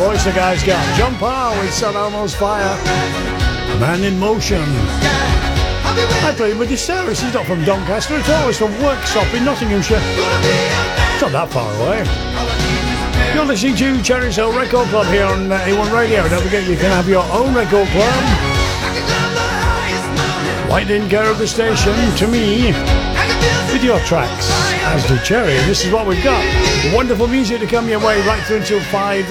voice the guy's got. John Parr with San Elmo's Fire. Man in Motion. I played with Sarah. She's not from Doncaster at all. It's from Worksop in Nottinghamshire. It's not that far away. You're listening to Cherry Hill Record Club here on A1 Radio. Don't forget you can have your own record club. Right in care of the station to me with your tracks, as did Cherry. And this is what we've got. Wonderful music to come your way right through until 5.